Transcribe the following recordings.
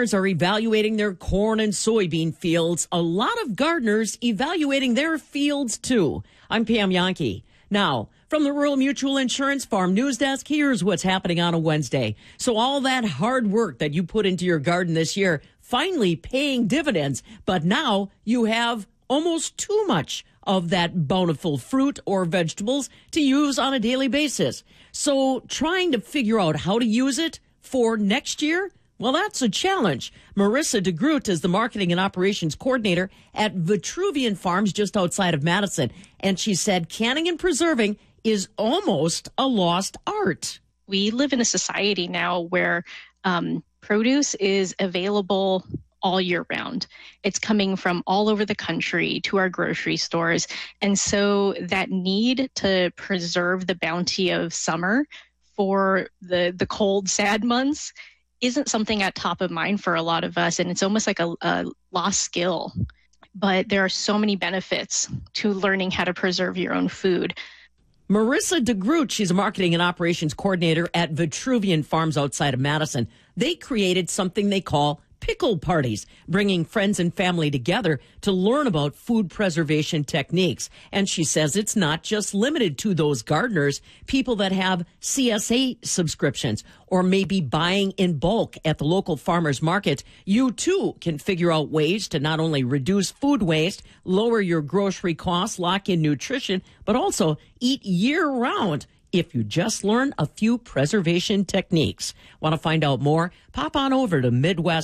farmers are evaluating their corn and soybean fields, a lot of gardeners evaluating their fields too. I'm Pam Yankee. Now, from the Rural Mutual Insurance Farm News Desk, here's what's happening on a Wednesday. So all that hard work that you put into your garden this year, finally paying dividends, but now you have almost too much of that bountiful fruit or vegetables to use on a daily basis. So trying to figure out how to use it for next year, well, that's a challenge. Marissa DeGroot is the marketing and operations coordinator at Vitruvian Farms just outside of Madison. And she said canning and preserving is almost a lost art. We live in a society now where produce is available all year round. It's coming from all over the country to our grocery stores. And so that need to preserve the bounty of summer for the cold, sad months isn't something at top of mind for a lot of us. And it's almost like a lost skill. But there are so many benefits to learning how to preserve your own food. Marissa DeGroot, she's a marketing and operations coordinator at Vitruvian Farms outside of Madison. They created something they call pickle parties, bringing friends and family together to learn about food preservation techniques. And she says it's not just limited to those gardeners, people that have CSA subscriptions or maybe buying in bulk at the local farmers market. You too can figure out ways to not only reduce food waste, lower your grocery costs, lock in nutrition, but also eat year round if you just learn a few preservation techniques. Want to find out more? Pop on over to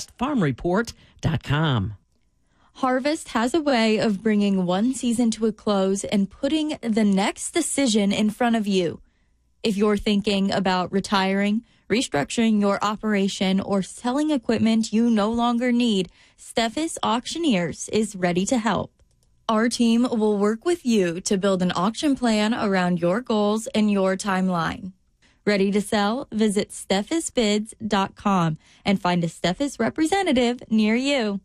MidwestFarmReport.com. Harvest has a way of bringing one season to a close and putting the next decision in front of you. If you're thinking about retiring, restructuring your operation, or selling equipment you no longer need, Steffes Auctioneers is ready to help. Our team will work with you to build an auction plan around your goals and your timeline. Ready to sell? Visit SteffesBids.com and find a Steffes representative near you.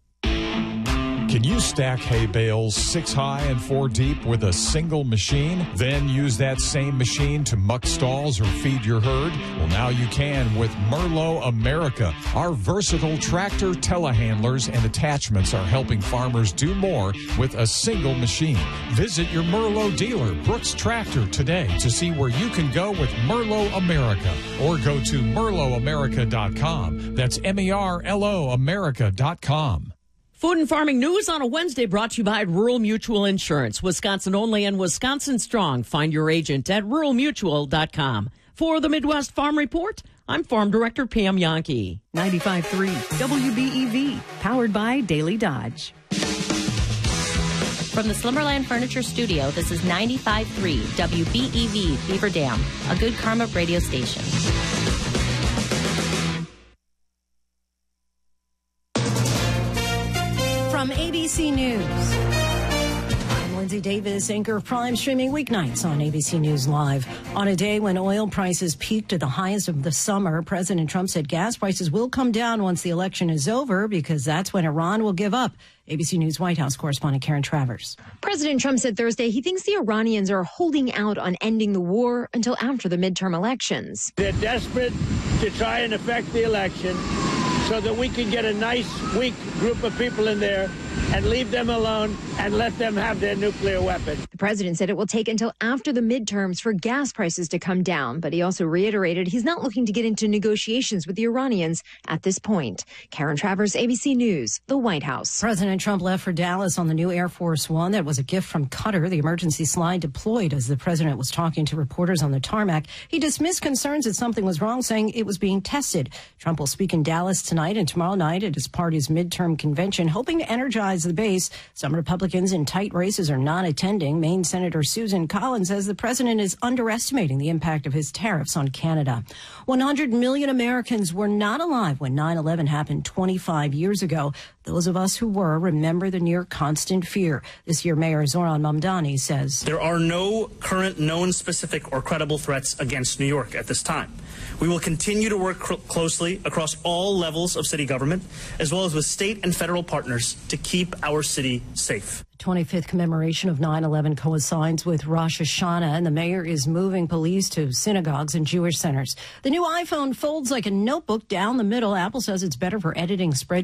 Can you stack hay bales 6 high and 4 deep with a single machine? Then use that same machine to muck stalls or feed your herd? Well, now you can with Merlo America. Our versatile tractor telehandlers and attachments are helping farmers do more with a single machine. Visit your Merlo dealer, Brooks Tractor, today to see where you can go with Merlo America. Or go to MerloAmerica.com. That's MERLO America.com. Food and Farming News on a Wednesday brought to you by Rural Mutual Insurance. Wisconsin only and Wisconsin strong. Find your agent at ruralmutual.com. For the Midwest Farm Report, I'm Farm Director Pam Yankee. 95.3 WBEV, powered by Daily Dodge. From the Slumberland Furniture Studio, this is 95.3 WBEV Beaver Dam, a good karma radio station. From ABC News, I'm Lindsay Davis, anchor of Prime, streaming weeknights on ABC News Live. On a day when oil prices peaked at the highest of the summer, President Trump said gas prices will come down once the election is over because that's when Iran will give up. ABC News White House correspondent Karen Travers. President Trump said Thursday he thinks the Iranians are holding out on ending the war until after the midterm elections. They're desperate to try and affect the election so that we can get a nice, weak group of people in there and leave them alone and let them have their nuclear weapon. The president said it will take until after the midterms for gas prices to come down, but he also reiterated he's not looking to get into negotiations with the Iranians at this point. Karen Travers, ABC News, the White House. President Trump left for Dallas on the new Air Force One that was a gift from Qatar. The emergency slide deployed as the president was talking to reporters on the tarmac. He dismissed concerns that something was wrong, saying it was being tested. Trump will speak in Dallas tonight and tomorrow night at his party's midterm convention, hoping to energize the base. Some Republicans in tight races are not attending. Maine Senator Susan Collins says the president is underestimating the impact of his tariffs on Canada. 100 million Americans were not alive when 9/11 happened 25 years ago. Those of us who were remember the near constant fear. This year, Mayor Zoran Mamdani says there are no current known specific or credible threats against New York at this time. We will continue to work closely across all levels of city government, as well as with state and federal partners, to keep our city safe. The 25th commemoration of 9/11 coincides with Rosh Hashanah, and the mayor is moving police to synagogues and Jewish centers. The new iPhone folds like a notebook down the middle. Apple says it's better for editing spreadsheets